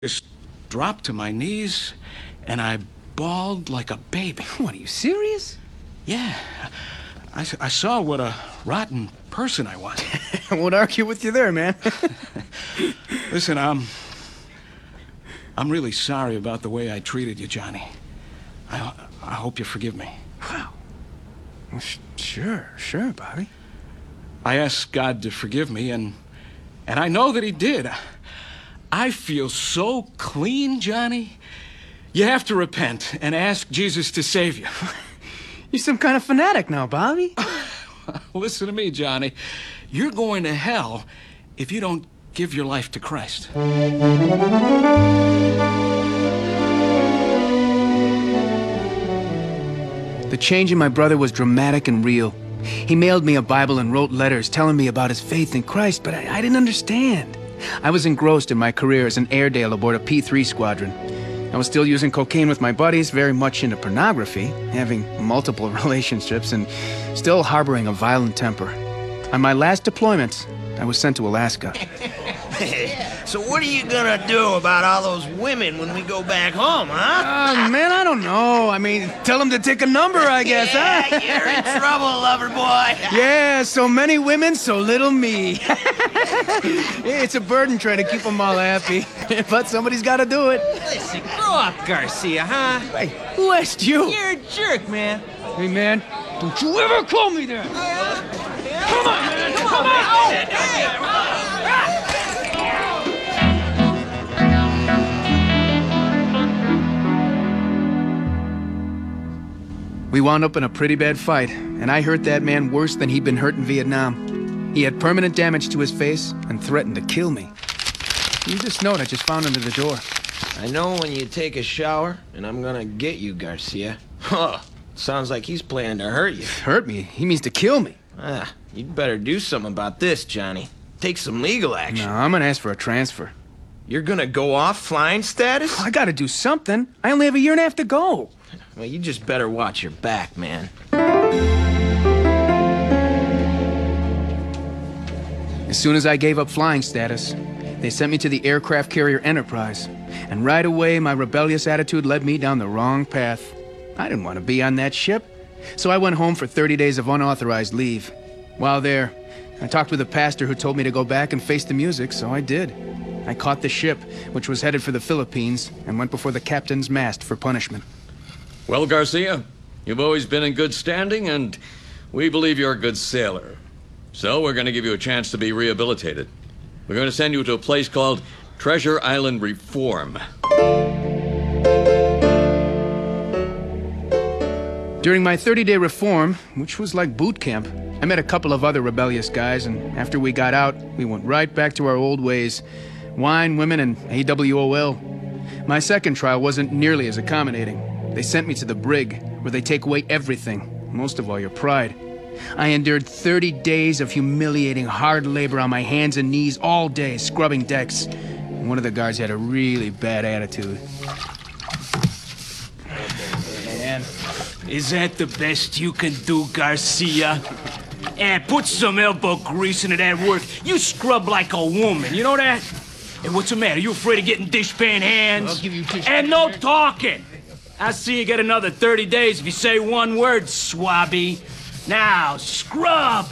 just dropped to my knees, and I bawled like a baby. What, are you serious? Yeah. I saw what a rotten person I was. I won't argue with you there, man. Listen, I'm really sorry about the way I treated you, Johnny. I hope you forgive me. Wow. Well, sure, Bobby. I asked God to forgive me, and I know that he did. I feel so clean, Johnny. You have to repent and ask Jesus to save you. You're some kind of fanatic now, Bobby. Listen to me, Johnny. You're going to hell if you don't give your life to Christ. The change in my brother was dramatic and real. He mailed me a Bible and wrote letters telling me about his faith in Christ, but I didn't understand. I was engrossed in my career as an Airedale aboard a P-3 squadron. I was still using cocaine with my buddies, very much into pornography, having multiple relationships, and still harboring a violent temper. On my last deployment, I was sent to Alaska. So what are you gonna do about all those women when we go back home, huh? Man, I don't know. I mean, tell them to take a number, I guess, huh? You're in trouble, lover boy. Yeah, so many women, so little me. It's a burden trying to keep them all happy, but somebody's got to do it. Listen, grow up, Garcia, huh? Hey, who asked you? You're a jerk, man. Hey, man, don't you ever call me that. Come on, man. Come on. Oh, hey. We wound up in a pretty bad fight, and I hurt that man worse than he'd been hurt in Vietnam. He had permanent damage to his face and threatened to kill me. Use this note I just found under the door. I know when you take a shower, and I'm gonna get you, Garcia. Huh. Sounds like he's planning to hurt you. Hurt me? He means to kill me. You'd better do something about this, Johnny. Take some legal action. No, I'm gonna ask for a transfer. You're gonna go off flying status? I gotta do something. I only have a year and a half to go. Well, you just better watch your back, man. As soon as I gave up flying status, they sent me to the aircraft carrier Enterprise. And right away, my rebellious attitude led me down the wrong path. I didn't want to be on that ship. So I went home for 30 days of unauthorized leave. While there, I talked with a pastor who told me to go back and face the music, so I did. I caught the ship, which was headed for the Philippines, and went before the captain's mast for punishment. Well, Garcia, you've always been in good standing, and we believe you're a good sailor. So we're going to give you a chance to be rehabilitated. We're going to send you to a place called Treasure Island Reform. During my 30-day reform, which was like boot camp, I met a couple of other rebellious guys, and after we got out, we went right back to our old ways. Wine, women, and AWOL. My second trial wasn't nearly as accommodating. They sent me to the brig, where they take away everything, most of all your pride. I endured 30 days of humiliating hard labor on my hands and knees all day, scrubbing decks. And one of the guards had a really bad attitude. Man, is that the best you can do, Garcia? Put some elbow grease into that work. You scrub like a woman, you know that? Hey, what's the matter? You afraid of getting dishpan hands? I'll give you tissue. And no talking! I see you get another 30 days if you say one word, swabby. Now, scrub!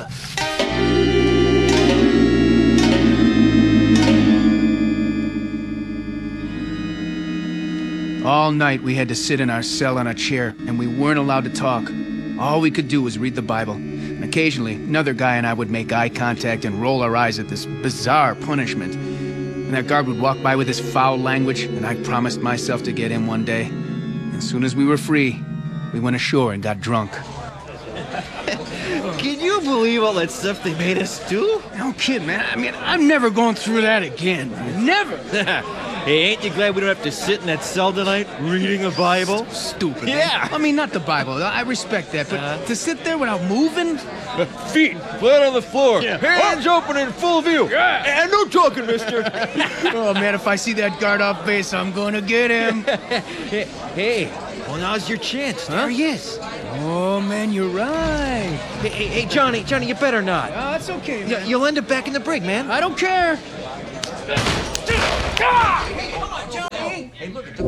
All night we had to sit in our cell on a chair, and we weren't allowed to talk. All we could do was read the Bible. And occasionally, another guy and I would make eye contact and roll our eyes at this bizarre punishment. And that guard would walk by with his foul language, and I promised myself to get him one day. As soon as we were free, we went ashore and got drunk. Can you believe all that stuff they made us do? No kid, man. I mean, I'm never going through that again. Never. Hey, ain't you glad we don't have to sit in that cell tonight reading a Bible? Stupid. Yeah. I mean, not the Bible. I respect that, but to sit there without moving? Feet flat on the floor. Yeah. Hands open in full view. Yeah. And no talking, mister. Oh, man, if I see that guard off base, I'm going to get him. Hey, well, now's your chance. Huh? There he is. Oh, man, you're right. Hey, Johnny, you better not. That's okay, man. You'll end up back in the brig, man. I don't care. Ah!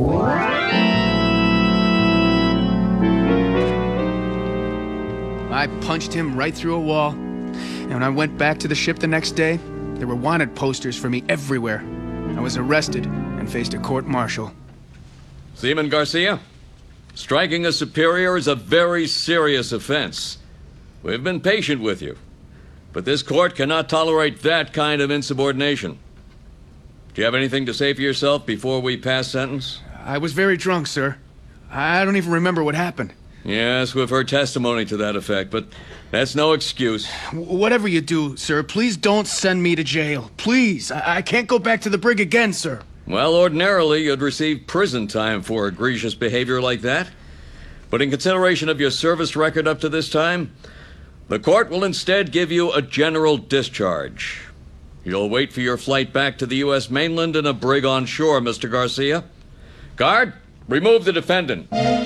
I punched him right through a wall. And when I went back to the ship the next day, there were wanted posters for me everywhere. I was arrested and faced a court-martial. Seaman Garcia, striking a superior is a very serious offense. We've been patient with you, but this court cannot tolerate that kind of insubordination. Do you have anything to say for yourself before we pass sentence? I was very drunk, sir. I don't even remember what happened. Yes, we've heard testimony to that effect, but that's no excuse. Whatever you do, sir, please don't send me to jail. Please. I can't go back to the brig again, sir. Well, ordinarily, you'd receive prison time for egregious behavior like that. But in consideration of your service record up to this time, the court will instead give you a general discharge. You'll wait for your flight back to the U.S. mainland in a brig on shore, Mr. Garcia. Guard, remove the defendant.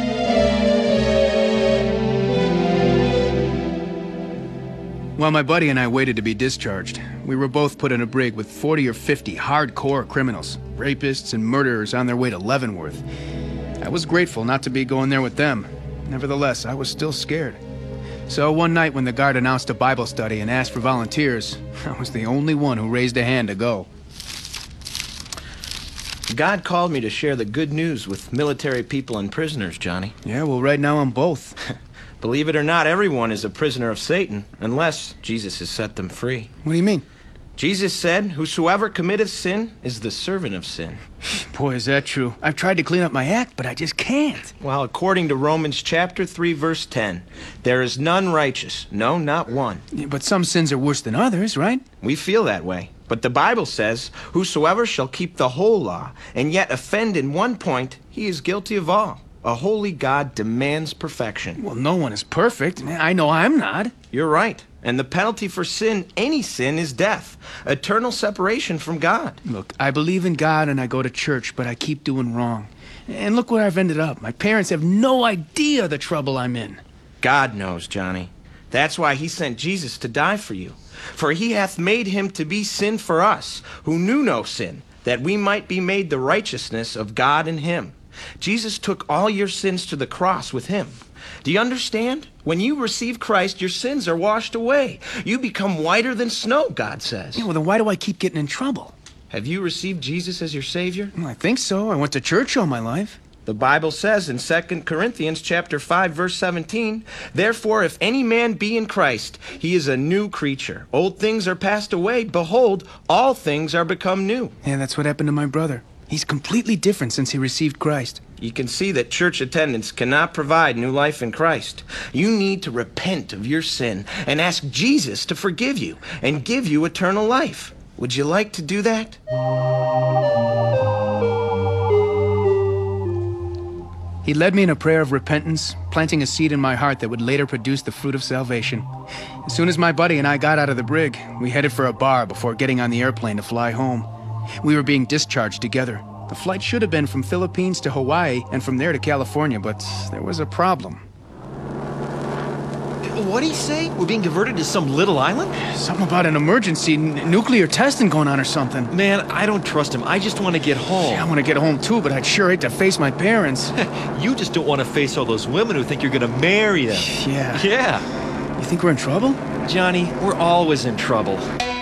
While my buddy and I waited to be discharged, we were both put in a brig with 40 or 50 hardcore criminals, rapists and murderers on their way to Leavenworth. I was grateful not to be going there with them. Nevertheless, I was still scared. So one night when the guard announced a Bible study and asked for volunteers, I was the only one who raised a hand to go. God called me to share the good news with military people and prisoners, Johnny. Yeah, well, right now I'm both. Believe it or not, everyone is a prisoner of Satan, unless Jesus has set them free. What do you mean? Jesus said, "Whosoever committeth sin is the servant of sin." Boy, is that true. I've tried to clean up my act, but I just can't. Well, according to Romans chapter 3, verse 10, there is none righteous, no, not one. Yeah, but some sins are worse than others, right? We feel that way. But the Bible says, "Whosoever shall keep the whole law, and yet offend in one point, he is guilty of all." A holy God demands perfection. Well, no one is perfect. I know I'm not. You're right. And the penalty for sin, any sin, is death. Eternal separation from God. Look, I believe in God and I go to church, but I keep doing wrong. And look where I've ended up. My parents have no idea the trouble I'm in. God knows, Johnny. That's why he sent Jesus to die for you. For he hath made him to be sin for us, who knew no sin, that we might be made the righteousness of God in him. Jesus took all your sins to the cross with him. Do you understand? When you receive Christ, your sins are washed away. You become whiter than snow, God says. Yeah, well, then why do I keep getting in trouble? Have you received Jesus as your Savior? Well, I think so. I went to church all my life. The Bible says in 2 Corinthians chapter 5, verse 17, "Therefore, if any man be in Christ, he is a new creature. Old things are passed away. Behold, all things are become new." Yeah, that's what happened to my brother. He's completely different since he received Christ. You can see that church attendance cannot provide new life in Christ. You need to repent of your sin and ask Jesus to forgive you and give you eternal life. Would you like to do that? He led me in a prayer of repentance, planting a seed in my heart that would later produce the fruit of salvation. As soon as my buddy and I got out of the brig, we headed for a bar before getting on the airplane to fly home. We were being discharged together. The flight should have been from Philippines to Hawaii and from there to California, but there was a problem. What'd he say? We're being diverted to some little island? Something about an emergency, nuclear testing going on or something. Man, I don't trust him. I just want to get home. Yeah, I want to get home too, but I'd sure hate to face my parents. You just don't want to face all those women who think you're going to marry them. Yeah. Yeah. You think we're in trouble? Johnny, we're always in trouble.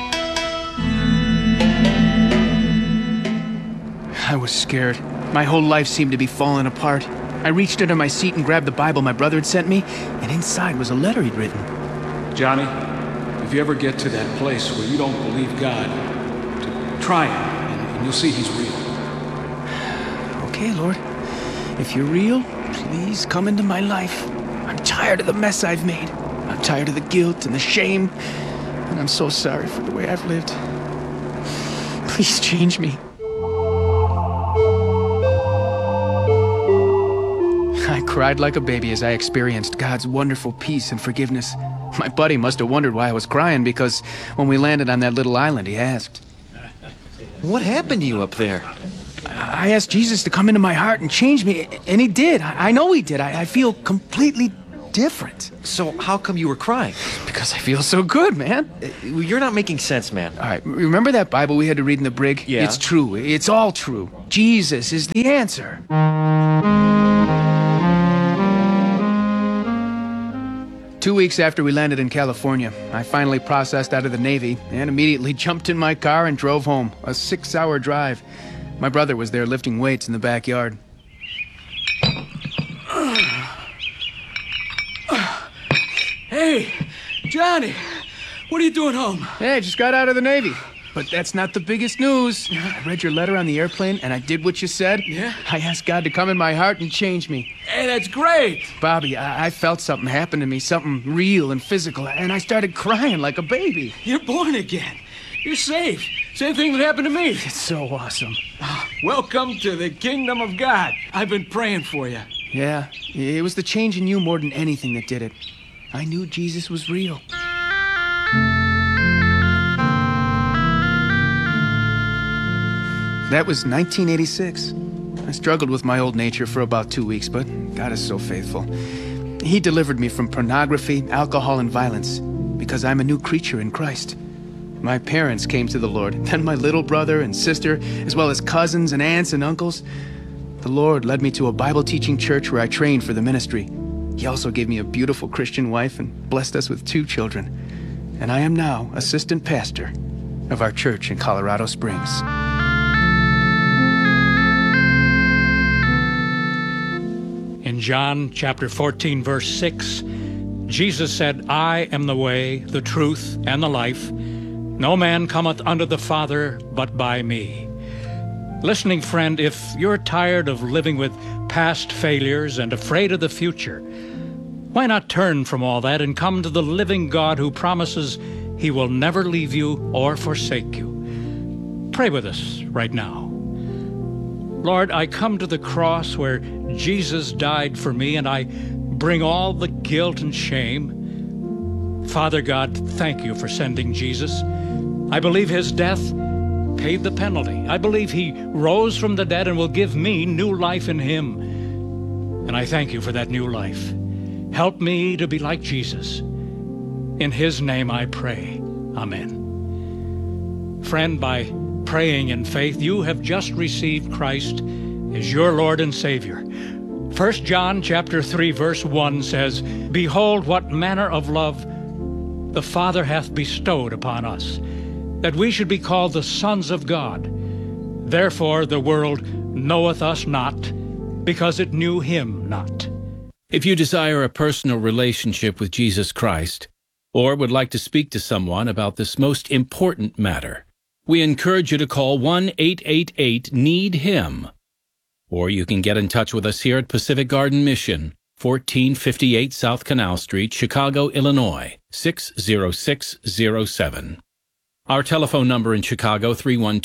I was scared. My whole life seemed to be falling apart. I reached under my seat and grabbed the Bible my brother had sent me, and inside was a letter he'd written. Johnny, if you ever get to that place where you don't believe God, try him, and you'll see he's real. Okay, Lord. If you're real, please come into my life. I'm tired of the mess I've made. I'm tired of the guilt and the shame, and I'm so sorry for the way I've lived. Please change me. I cried like a baby as I experienced God's wonderful peace and forgiveness. My buddy must have wondered why I was crying because when we landed on that little island, he asked. What happened to you up there? I asked Jesus to come into my heart and change me, and he did. I know he did. I feel completely different. So how come you were crying? Because I feel so good, man. You're not making sense, man. All right, remember that Bible we had to read in the brig? Yeah. It's true. It's all true. Jesus is the answer. Two weeks after we landed in California, I finally processed out of the Navy and immediately jumped in my car and drove home. A 6-hour drive. My brother was there lifting weights in the backyard. Hey, Johnny, what are you doing home? Hey, I just got out of the Navy. But that's not the biggest news. I read your letter on the airplane, and I did what you said. Yeah? I asked God to come in my heart and change me. Hey, that's great. Bobby, I felt something happen to me, something real and physical, and I started crying like a baby. You're born again. You're saved. Same thing that happened to me. It's so awesome. Welcome to the kingdom of God. I've been praying for you. Yeah, it was the change in you more than anything that did it. I knew Jesus was real. That was 1986. I struggled with my old nature for about 2 weeks, but God is so faithful. He delivered me from pornography, alcohol, and violence because I'm a new creature in Christ. My parents came to the Lord, then my little brother and sister, as well as cousins and aunts and uncles. The Lord led me to a Bible-teaching church where I trained for the ministry. He also gave me a beautiful Christian wife and blessed us with 2 children. And I am now assistant pastor of our church in Colorado Springs. In John chapter 14, verse 6, Jesus said, I am the way, the truth, and the life. No man cometh unto the Father but by me. Listening friend, if you're tired of living with past failures and afraid of the future, why not turn from all that and come to the living God who promises He will never leave you or forsake you? Pray with us right now. Lord, I come to the cross where Jesus died for me, and I bring all the guilt and shame. Father God, thank you for sending Jesus. I believe His death paid the penalty. I believe He rose from the dead and will give me new life in Him. And I thank you for that new life. Help me to be like Jesus. In His name I pray. Amen. Friend, by praying in faith, you have just received Christ as your Lord and Savior. 1 John chapter 3, verse 1 says, Behold, what manner of love the Father hath bestowed upon us, that we should be called the sons of God. Therefore the world knoweth us not, because it knew Him not. If you desire a personal relationship with Jesus Christ, or would like to speak to someone about this most important matter, we encourage you to call 1-888-NEED-HIM. Or you can get in touch with us here at Pacific Garden Mission, 1458 South Canal Street, Chicago, Illinois, 60607. Our telephone number in Chicago,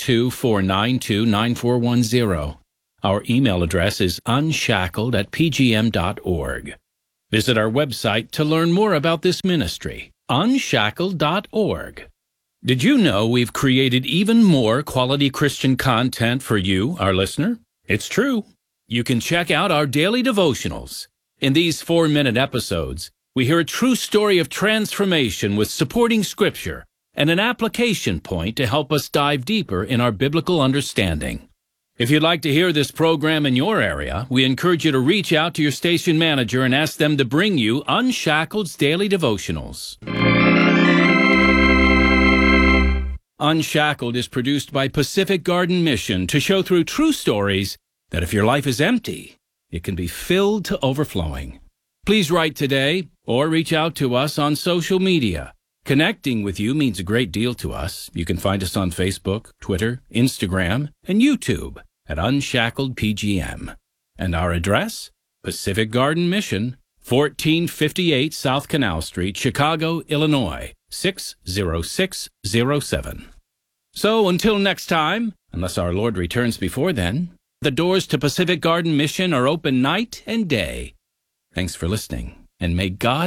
312-492-9410. Our email address is unshackled@pgm.org. Visit our website to learn more about this ministry, unshackled.org. Did you know we've created even more quality Christian content for you, our listener? It's true. You can check out our daily devotionals. In these 4-minute episodes, we hear a true story of transformation with supporting scripture and an application point to help us dive deeper in our biblical understanding. If you'd like to hear this program in your area, we encourage you to reach out to your station manager and ask them to bring you Unshackled's Daily Devotionals. Unshackled is produced by Pacific Garden Mission to show through true stories that if your life is empty, it can be filled to overflowing. Please write today or reach out to us on social media. Connecting with you means a great deal to us. You can find us on Facebook, Twitter, Instagram, and YouTube at Unshackled PGM. And our address? Pacific Garden Mission, 1458 South Canal Street, Chicago, Illinois, 60607. So until next time, unless our Lord returns before then, the doors to Pacific Garden Mission are open night and day. Thanks for listening, and may God